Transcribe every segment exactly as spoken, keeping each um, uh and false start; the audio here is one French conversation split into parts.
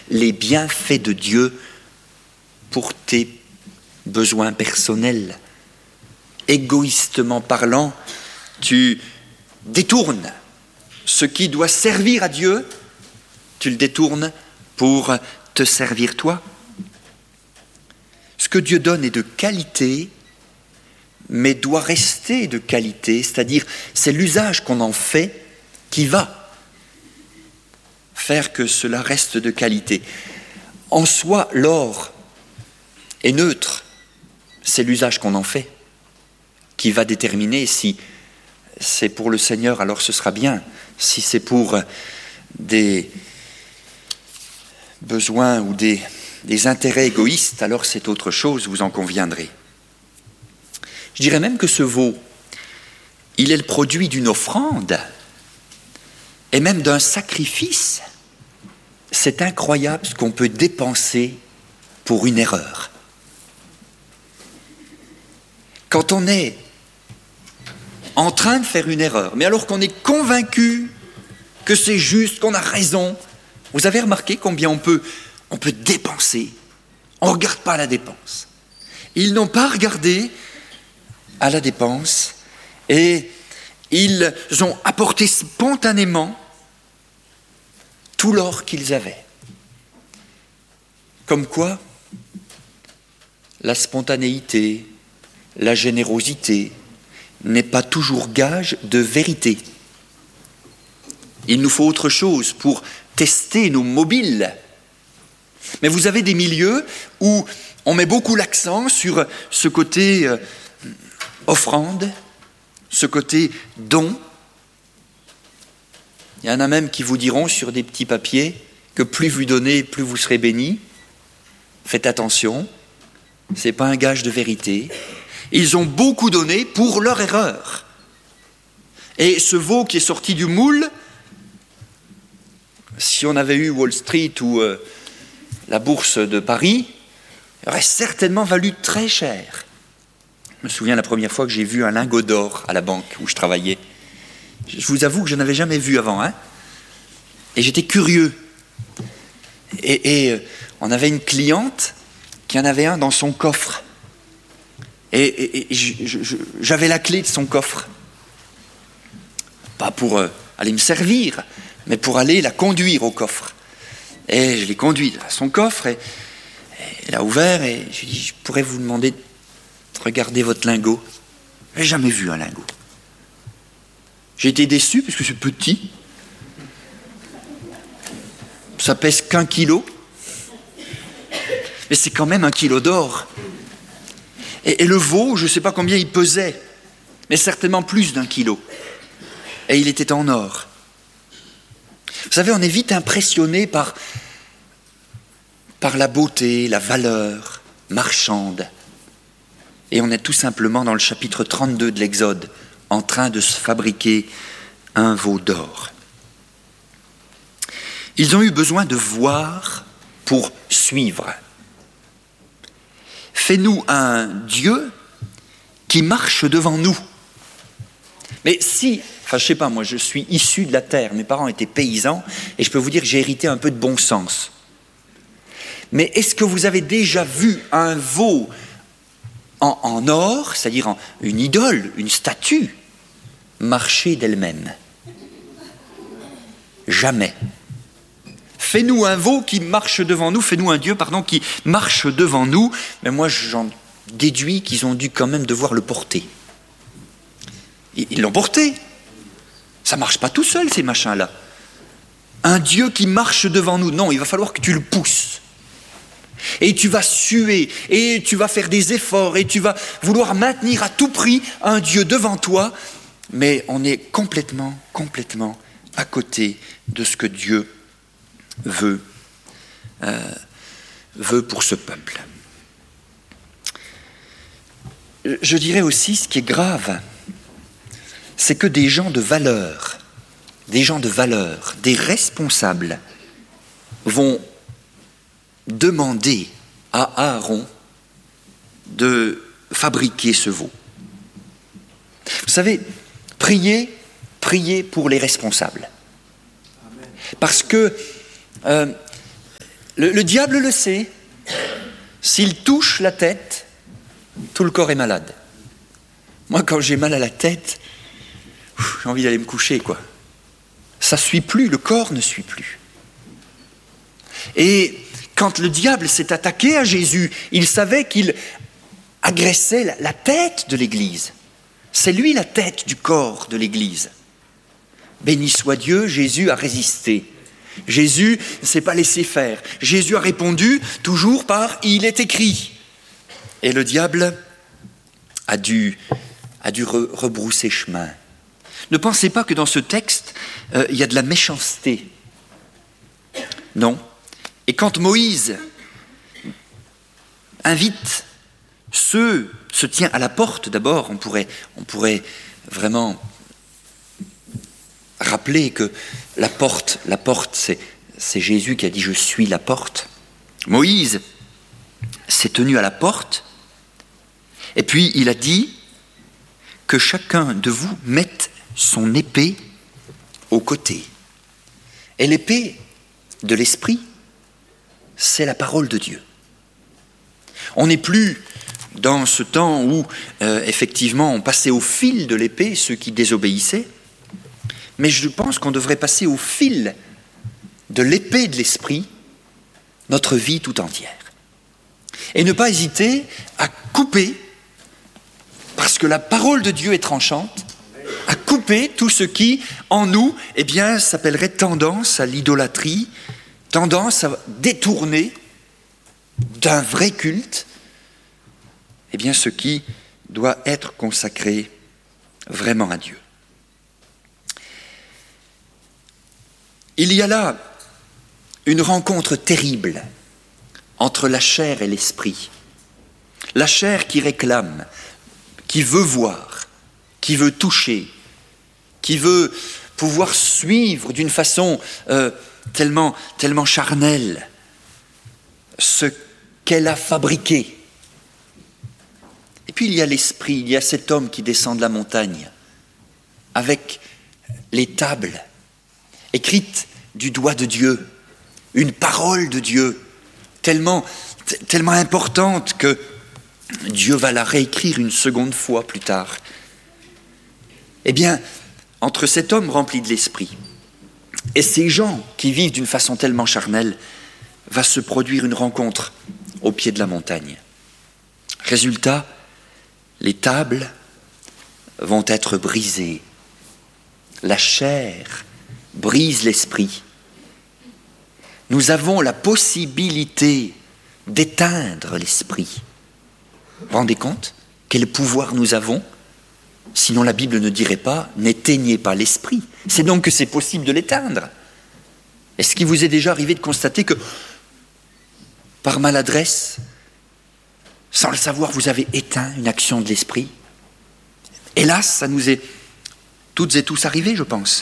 les bienfaits de Dieu pour tes besoins personnels. Égoïstement parlant, tu détournes ce qui doit servir à Dieu, tu le détournes pour te servir toi. Ce que Dieu donne est de qualité, mais doit rester de qualité, c'est-à-dire c'est l'usage qu'on en fait qui va faire que cela reste de qualité. En soi, l'or est neutre, c'est l'usage qu'on en fait qui va déterminer si c'est pour le Seigneur, alors ce sera bien. Si c'est pour des besoins ou des, des intérêts égoïstes, alors c'est autre chose, vous en conviendrez. Je dirais même que ce veau, il est le produit d'une offrande et même d'un sacrifice. C'est incroyable ce qu'on peut dépenser pour une erreur. Quand on est en train de faire une erreur, mais alors qu'on est convaincu que c'est juste, qu'on a raison, vous avez remarqué combien on peut, on peut dépenser. On ne regarde pas à la dépense. Ils n'ont pas regardé à la dépense et ils ont apporté spontanément tout l'or qu'ils avaient. Comme quoi, la spontanéité, la générosité n'est pas toujours gage de vérité. Il nous faut autre chose pour tester nos mobiles. Mais vous avez des milieux où on met beaucoup l'accent sur ce côté euh, offrande, ce côté don. Il y en a même qui vous diront sur des petits papiers que plus vous donnez, plus vous serez bénis. Faites attention, ce n'est pas un gage de vérité. Ils ont beaucoup donné pour leur erreur. Et ce veau qui est sorti du moule, si on avait eu Wall Street ou euh, la bourse de Paris, il aurait certainement valu très cher. Je me souviens la première fois que j'ai vu un lingot d'or à la banque où je travaillais. Je vous avoue que je n'avais jamais vu avant, hein. Et j'étais curieux. Et, et euh, on avait une cliente qui en avait un dans son coffre. Et, et, et je, je, j'avais la clé de son coffre. Pas pour euh, aller me servir, mais pour aller la conduire au coffre. Et je l'ai conduite à son coffre, et, et elle a ouvert, et je lui ai dit, je pourrais vous demander de regarder votre lingot. Je n'ai jamais vu un lingot. J'ai été déçu, parce que c'est petit. Ça pèse qu'un kilo. Mais c'est quand même un kilo d'or. Et, et le veau, je ne sais pas combien il pesait, mais certainement plus d'un kilo. Et il était en or. Vous savez, on est vite impressionné par, par la beauté, la valeur marchande. Et on est tout simplement dans le chapitre trente-deux de l'Exode, en train de se fabriquer un veau d'or. Ils ont eu besoin de voir pour suivre. Fais-nous un Dieu qui marche devant nous. Mais si, enfin je ne sais pas, moi je suis issu de la terre, mes parents étaient paysans, et je peux vous dire que j'ai hérité un peu de bon sens. Mais est-ce que vous avez déjà vu un veau en, en or, c'est-à-dire en, une idole, une statue, marcher d'elle-même? Jamais. Fais-nous un veau qui marche devant nous, fais-nous un Dieu, pardon, qui marche devant nous. Mais moi, j'en déduis qu'ils ont dû quand même devoir le porter. Ils l'ont porté. Ça ne marche pas tout seul, ces machins-là. Un Dieu qui marche devant nous, non, il va falloir que tu le pousses. Et tu vas suer, et tu vas faire des efforts, et tu vas vouloir maintenir à tout prix un Dieu devant toi. Mais on est complètement, complètement à côté de ce que Dieu veut, euh, veut pour ce peuple. Je dirais aussi, ce qui est grave, c'est que des gens de valeur, des gens de valeur, des responsables, vont demander à Aaron de fabriquer ce veau. Vous savez, priez, priez pour les responsables. Parce que euh, Le, le diable le sait. S'il touche la tête, tout le corps est malade. Moi, quand j'ai mal à la tête, j'ai envie d'aller me coucher, quoi. Ça ne suit plus, le corps ne suit plus. Et quand le diable s'est attaqué à Jésus, il savait qu'il agressait la, la tête de l'Église. C'est lui la tête du corps de l'Église. Béni soit Dieu, Jésus a résisté. Jésus ne s'est pas laissé faire. Jésus a répondu toujours par « il est écrit ». Et le diable a dû, a dû re, rebrousser chemin. Ne pensez pas que dans ce texte, euh, il y a de la méchanceté. Non. Et quand Moïse invite ceux, se tient à la porte d'abord, on pourrait, on pourrait vraiment rappeler que la porte, la porte, c'est, c'est Jésus qui a dit « je suis la porte ». Moïse s'est tenu à la porte et puis il a dit que chacun de vous mette son épée au côté. Et l'épée de l'esprit, c'est la parole de Dieu. On n'est plus dans ce temps où, euh, effectivement, on passait au fil de l'épée ceux qui désobéissaient, mais je pense qu'on devrait passer au fil de l'épée de l'esprit notre vie tout entière. Et ne pas hésiter à couper, parce que la parole de Dieu est tranchante, à couper tout ce qui, en nous, eh bien, s'appellerait tendance à l'idolâtrie, tendance à détourner d'un vrai culte, eh bien, ce qui doit être consacré vraiment à Dieu. Il y a là une rencontre terrible entre la chair et l'esprit. La chair qui réclame, qui veut voir, qui veut toucher, qui veut pouvoir suivre d'une façon euh, tellement, tellement charnelle ce qu'elle a fabriqué. Et puis il y a l'esprit, il y a cet homme qui descend de la montagne avec les tables écrites du doigt de Dieu, une parole de Dieu tellement, t- tellement importante que Dieu va la réécrire une seconde fois plus tard. Eh bien, entre cet homme rempli de l'esprit et ces gens qui vivent d'une façon tellement charnelle, va se produire une rencontre au pied de la montagne. Résultat, les tables vont être brisées. La chair brise l'esprit. Nous avons la possibilité d'éteindre l'esprit. Vous vous rendez compte quel pouvoir nous avons? Sinon la Bible ne dirait pas « n'éteignez pas l'esprit ». C'est donc que c'est possible de l'éteindre. Est-ce qu'il vous est déjà arrivé de constater que par maladresse, sans le savoir, vous avez éteint une action de l'esprit? Hélas, ça nous est toutes et tous arrivé, je pense.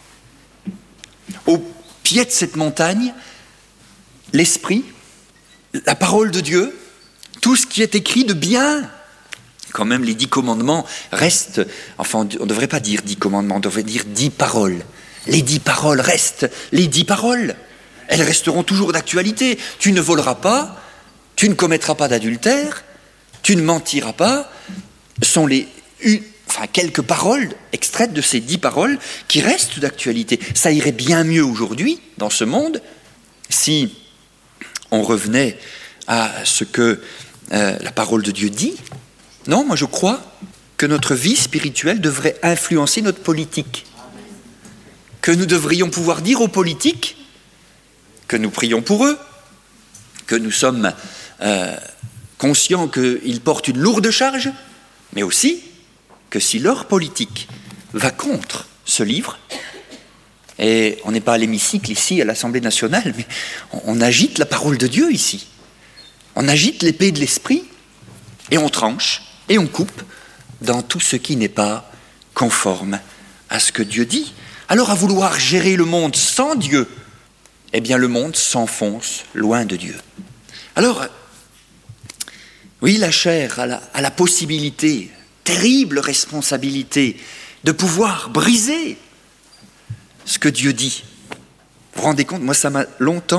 Au pied de cette montagne, l'esprit, la parole de Dieu, tout ce qui est écrit de bien, quand même les dix commandements restent, enfin on ne devrait pas dire dix commandements, on devrait dire dix paroles. Les dix paroles restent les dix paroles. Elles resteront toujours d'actualité. Tu ne voleras pas, tu ne commettras pas d'adultère, tu ne mentiras pas, sont les une, enfin, quelques paroles extraites de ces dix paroles qui restent d'actualité. Ça irait bien mieux aujourd'hui, dans ce monde, si on revenait à ce que euh, la parole de Dieu dit. Non, moi je crois que notre vie spirituelle devrait influencer notre politique. Que nous devrions pouvoir dire aux politiques que nous prions pour eux, que nous sommes euh, conscients qu'ils portent une lourde charge, mais aussi que si leur politique va contre ce livre, et on n'est pas à l'hémicycle ici, à l'Assemblée nationale, mais on, on agite la parole de Dieu ici. On agite l'épée de l'esprit, et on tranche, et on coupe dans tout ce qui n'est pas conforme à ce que Dieu dit. Alors à vouloir gérer le monde sans Dieu, eh bien le monde s'enfonce loin de Dieu. Alors, oui, la chair a la, a la possibilité, terrible responsabilité, de pouvoir briser ce que Dieu dit. Vous vous rendez compte, moi ça m'a longtemps,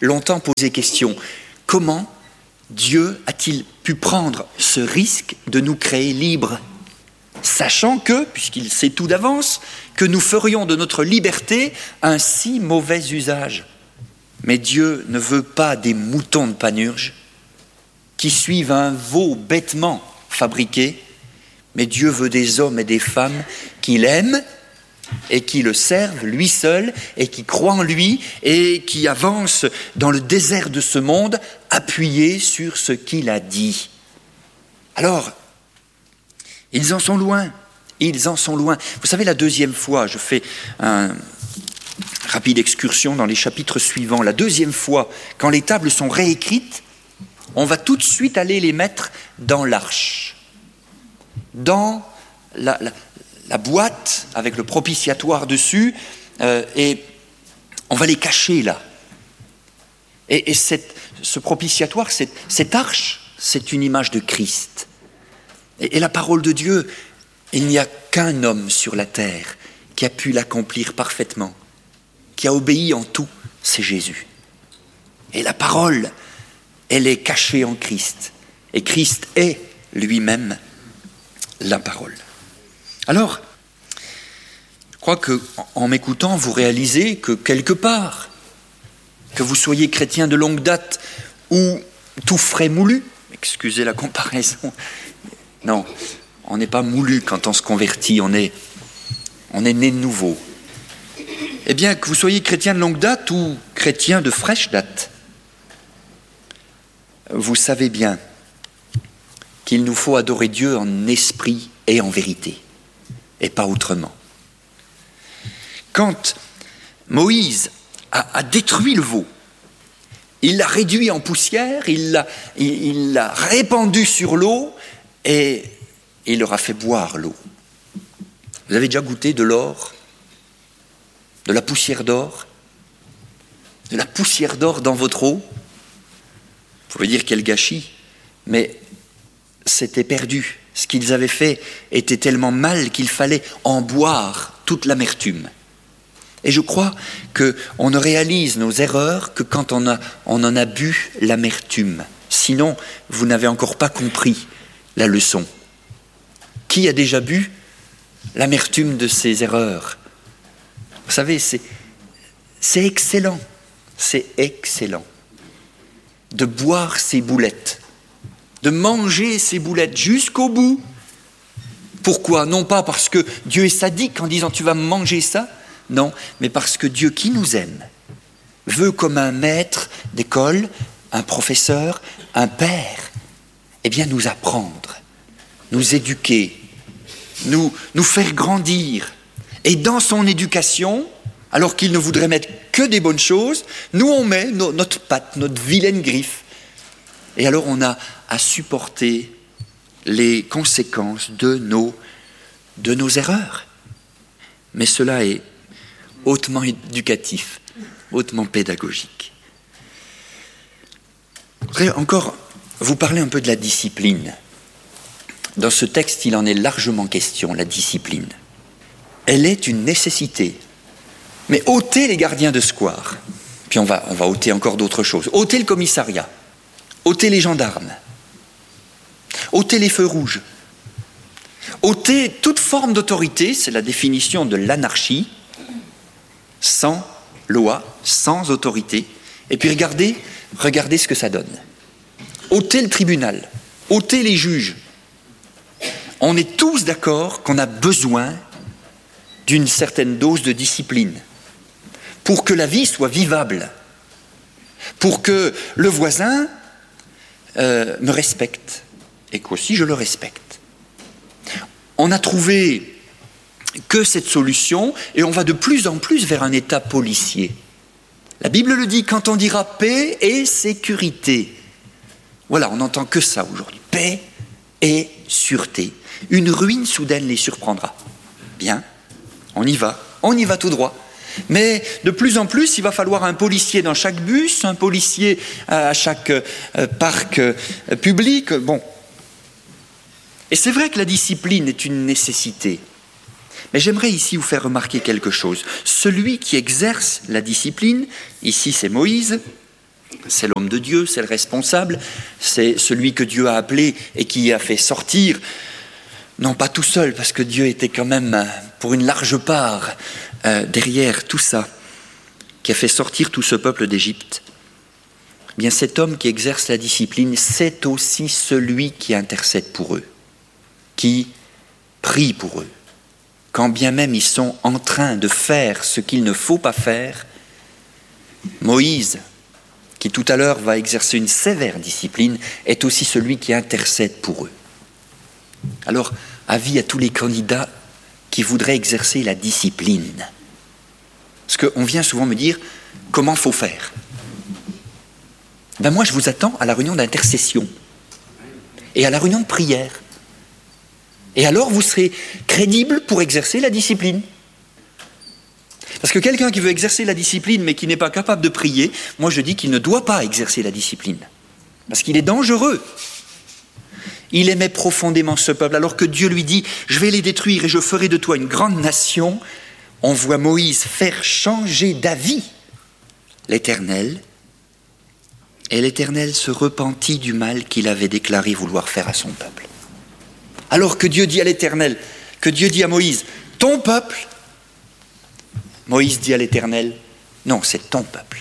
longtemps posé question. Comment Dieu a-t-il pu prendre ce risque de nous créer libres, sachant que, puisqu'il sait tout d'avance, que nous ferions de notre liberté un si mauvais usage? Mais Dieu ne veut pas des moutons de Panurge qui suivent un veau bêtement fabriqué, mais Dieu veut des hommes et des femmes qu'il aime et qui le servent lui seul et qui croient en lui et qui avancent dans le désert de ce monde appuyés sur ce qu'il a dit. Alors, ils en sont loin, ils en sont loin. Vous savez, la deuxième fois, je fais un rapide excursion dans les chapitres suivants, la deuxième fois, quand les tables sont réécrites, on va tout de suite aller les mettre dans l'arche, dans la, la, la boîte avec le propitiatoire dessus, euh, et on va les cacher là. Et, et cette, ce propitiatoire, cette, cette arche, c'est une image de Christ. Et, et la parole de Dieu, il n'y a qu'un homme sur la terre qui a pu l'accomplir parfaitement, qui a obéi en tout, c'est Jésus. Et la parole, elle est cachée en Christ. Et Christ est lui-même la parole. Alors, je crois qu'en m'écoutant, vous réalisez que quelque part, que vous soyez chrétien de longue date ou tout frais moulu, excusez la comparaison, non, on n'est pas moulu quand on se convertit, on est, on est né de nouveau. Eh bien, que vous soyez chrétien de longue date ou chrétien de fraîche date, vous savez bien qu'il nous faut adorer Dieu en esprit et en vérité, et pas autrement. Quand Moïse a, a détruit le veau, il l'a réduit en poussière, il l'a, il, il l'a répandu sur l'eau et il leur a fait boire l'eau. Vous avez déjà goûté de l'or, de la poussière d'or, de la poussière d'or dans votre eau? Vous pouvez dire quel gâchis, mais c'était perdu. Ce qu'ils avaient fait était tellement mal qu'il fallait en boire toute l'amertume. Et je crois qu'on ne réalise nos erreurs que quand on, a, on en a bu l'amertume. Sinon, vous n'avez encore pas compris la leçon. Qui a déjà bu l'amertume de ses erreurs? Vous savez, c'est, c'est excellent, c'est excellent de boire ces boulettes, de manger ces boulettes jusqu'au bout. Pourquoi? Non pas parce que Dieu est sadique en disant « tu vas manger ça », non, mais parce que Dieu qui nous aime veut comme un maître d'école, un professeur, un père, eh bien nous apprendre, nous éduquer, nous, nous faire grandir. Et dans son éducation, alors qu'il ne voudrait mettre que des bonnes choses, nous on met no, notre patte, notre vilaine griffe. Et alors on a à supporter les conséquences de nos, de nos erreurs. Mais cela est hautement éducatif, hautement pédagogique. Je voudrais encore vous parler un peu de la discipline. Dans ce texte, il en est largement question, la discipline. Elle est une nécessité. Mais ôtez les gardiens de square, puis on va, on va ôter encore d'autres choses. Ôtez le commissariat, ôtez les gendarmes, ôtez les feux rouges, ôtez toute forme d'autorité, c'est la définition de l'anarchie, sans loi, sans autorité. Et puis regardez, regardez ce que ça donne. Ôtez le tribunal, ôtez les juges. On est tous d'accord qu'on a besoin d'une certaine dose de discipline pour que la vie soit vivable, pour que le voisin euh, me respecte et qu'aussi je le respecte. On a trouvé que cette solution et on va de plus en plus vers un état policier. La Bible le dit, quand on dira paix et sécurité. Voilà, on n'entend que ça aujourd'hui. Paix et sûreté. Une ruine soudaine les surprendra. Bien, on y va, on y va tout droit. Mais de plus en plus, il va falloir un policier dans chaque bus, un policier à chaque euh, parc euh, public. Bon. Et c'est vrai que la discipline est une nécessité. Mais j'aimerais ici vous faire remarquer quelque chose. Celui qui exerce la discipline, ici c'est Moïse, C'est l'homme de Dieu, c'est le responsable, c'est celui que Dieu a appelé et qui a fait sortir, non pas tout seul, parce que Dieu était quand même pour une large part euh, derrière tout ça, qui a fait sortir tout ce peuple d'Égypte. Eh bien, cet homme qui exerce la discipline, c'est aussi celui qui intercède pour eux, qui prie pour eux. Quand bien même ils sont en train de faire ce qu'il ne faut pas faire, Moïse, qui tout à l'heure va exercer une sévère discipline, est aussi celui qui intercède pour eux. Alors, avis à tous les candidats qui voudraient exercer la discipline. Parce qu'on vient souvent me dire, comment faut faire ? Ben moi, je vous attends à la réunion d'intercession et à la réunion de prière. Et alors, vous serez crédible pour exercer la discipline. Parce que quelqu'un qui veut exercer la discipline mais qui n'est pas capable de prier, moi je dis qu'il ne doit pas exercer la discipline. Parce qu'il est dangereux. Il aimait profondément ce peuple, alors que Dieu lui dit « Je vais les détruire et je ferai de toi une grande nation », on voit Moïse faire changer d'avis l'Éternel, et l'Éternel se repentit du mal qu'il avait déclaré vouloir faire à son peuple. Alors que Dieu dit à l'Éternel, que Dieu dit à Moïse « Ton peuple », Moïse dit à l'Éternel, non, c'est ton peuple.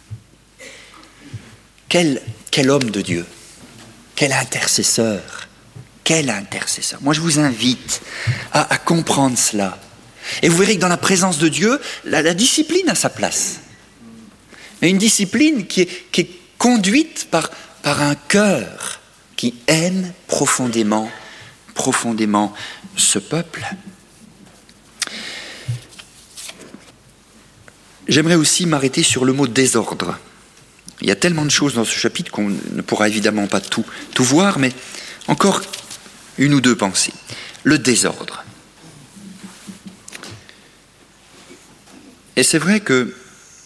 Quel, quel homme de Dieu, quel intercesseur, quel intercesseur. Moi, je vous invite à, à comprendre cela. Et vous verrez que dans la présence de Dieu, la, la discipline a sa place. Mais une discipline qui est, qui est conduite par, par un cœur qui aime profondément, profondément ce peuple. J'aimerais aussi m'arrêter sur le mot désordre. Il y a tellement de choses dans ce chapitre qu'on ne pourra évidemment pas tout, tout voir, mais encore une ou deux pensées. Le désordre. Et c'est vrai que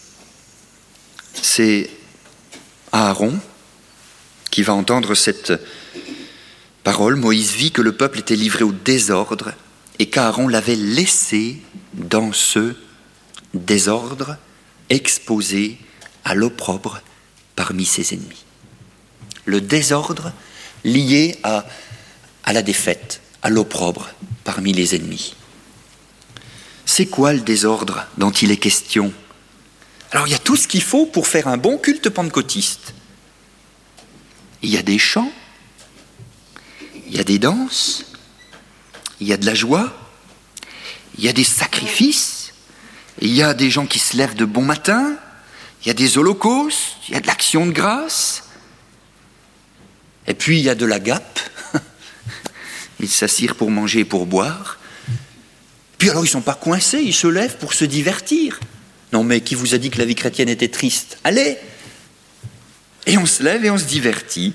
c'est Aaron qui va entendre cette parole. Moïse vit que le peuple était livré au désordre et qu'Aaron l'avait laissé dans ce désordre, exposé à l'opprobre parmi ses ennemis. Le désordre lié à, à la défaite, à l'opprobre parmi les ennemis. C'est quoi le désordre dont il est question ? Alors il y a tout ce qu'il faut pour faire un bon culte pentecôtiste. Il y a des chants, il y a des danses, il y a de la joie, il y a des sacrifices, il y a des gens qui se lèvent de bon matin, il y a des holocaustes, il y a de l'action de grâce, et puis il y a de la gape, ils s'assirent pour manger et pour boire, puis alors ils ne sont pas coincés, ils se lèvent pour se divertir. Non mais qui vous a dit que la vie chrétienne était triste ? Allez ! Et on se lève et on se divertit.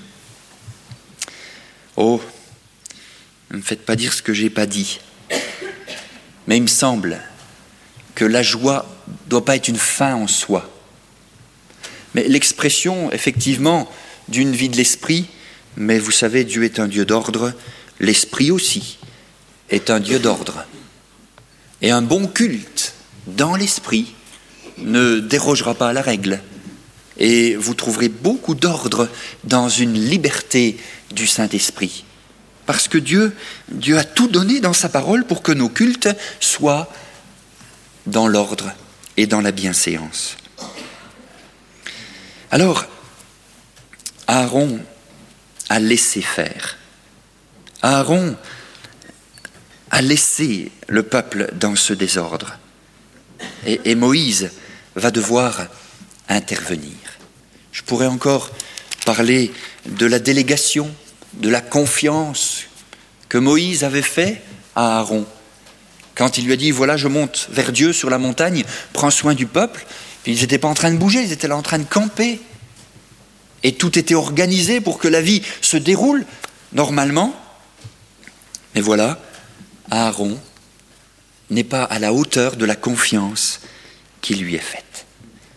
Oh, ne me faites pas dire ce que je n'ai pas dit, mais il me semble que la joie ne doit pas être une fin en soi. Mais l'expression, effectivement, d'une vie de l'esprit, mais vous savez, Dieu est un Dieu d'ordre, l'esprit aussi est un Dieu d'ordre. Et un bon culte dans l'esprit ne dérogera pas à la règle. Et vous trouverez beaucoup d'ordre dans une liberté du Saint-Esprit. Parce que Dieu, Dieu a tout donné dans sa parole pour que nos cultes soient dans l'ordre et dans la bienséance. Alors, Aaron a laissé faire. Aaron a laissé le peuple dans ce désordre. Et, et Moïse va devoir intervenir. Je pourrais encore parler de la délégation, de la confiance que Moïse avait fait à Aaron. Quand il lui a dit, voilà, je monte vers Dieu sur la montagne, prends soin du peuple, puis ils n'étaient pas en train de bouger, ils étaient là en train de camper. Et tout était organisé pour que la vie se déroule normalement. Mais voilà, Aaron n'est pas à la hauteur de la confiance qui lui est faite.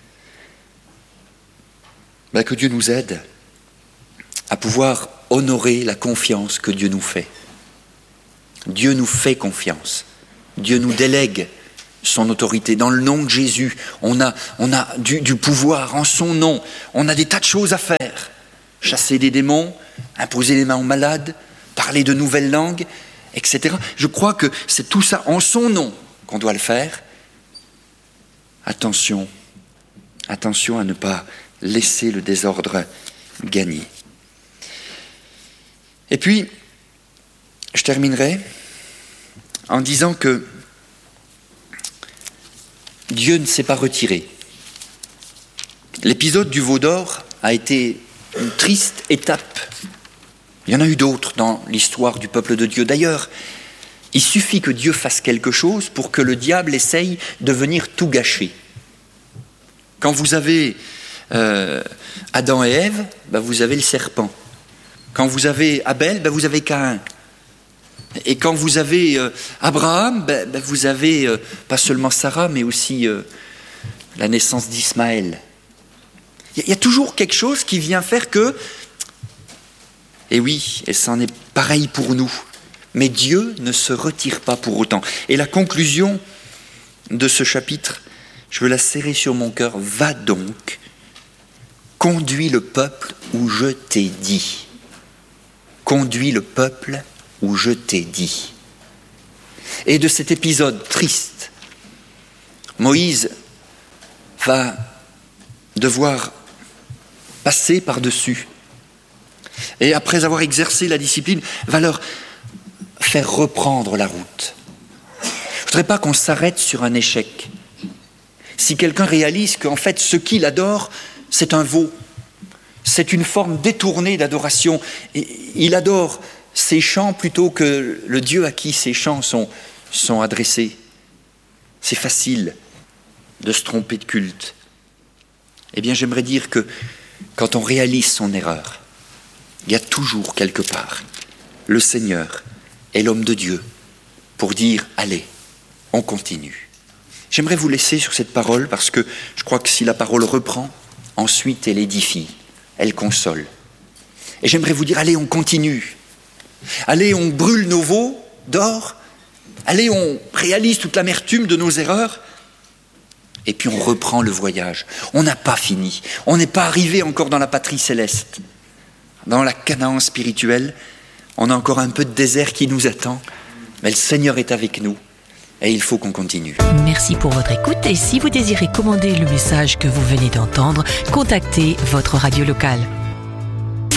Ben, que Dieu nous aide à pouvoir honorer la confiance que Dieu nous fait. Dieu nous fait confiance. Dieu nous délègue son autorité. Dans le nom de Jésus, on a, on a du, du pouvoir en son nom. On a des tas de choses à faire. Chasser des démons, imposer les mains aux malades, parler de nouvelles langues, et cetera. Je crois que c'est tout ça en son nom qu'on doit le faire. Attention, attention à ne pas laisser le désordre gagner. Et puis, je terminerai en disant que Dieu ne s'est pas retiré. L'épisode du veau d'or a été une triste étape. Il y en a eu d'autres dans l'histoire du peuple de Dieu. D'ailleurs, il suffit que Dieu fasse quelque chose pour que le diable essaye de venir tout gâcher. Quand vous avez euh, Adam et Ève, ben vous avez le serpent. Quand vous avez Abel, ben vous avez Caïn. Et quand vous avez euh, Abraham, ben, ben vous avez euh, pas seulement Sarah, mais aussi euh, la naissance d'Ismaël. Il y, y a toujours quelque chose qui vient faire que, et oui, et c'en est pareil pour nous, mais Dieu ne se retire pas pour autant. Et la conclusion de ce chapitre, je veux la serrer sur mon cœur, va donc, conduis le peuple où je t'ai dit. Conduis le peuple où je t'ai dit. Et de cet épisode triste, Moïse va devoir passer par-dessus. Et après avoir exercé la discipline, va leur faire reprendre la route. Je ne voudrais pas qu'on s'arrête sur un échec. Si quelqu'un réalise qu'en fait, ce qu'il adore, c'est un veau, c'est une forme détournée d'adoration, et il adore ces chants plutôt que le Dieu à qui ces chants sont, sont adressés. C'est facile de se tromper de culte. Eh bien, j'aimerais dire que quand on réalise son erreur, il y a toujours quelque part le Seigneur et l'homme de Dieu pour dire « Allez, on continue ». J'aimerais vous laisser sur cette parole parce que je crois que si la parole reprend, ensuite elle édifie, elle console. Et j'aimerais vous dire « Allez, on continue ». Allez, on brûle nos veaux d'or. Allez, on réalise toute l'amertume de nos erreurs. Et puis on reprend le voyage. On n'a pas fini. On n'est pas arrivé encore dans la patrie céleste. Dans la Canaan spirituelle, on a encore un peu de désert qui nous attend. Mais le Seigneur est avec nous. Et il faut qu'on continue. Merci pour votre écoute. Et si vous désirez commander le message que vous venez d'entendre, contactez votre radio locale.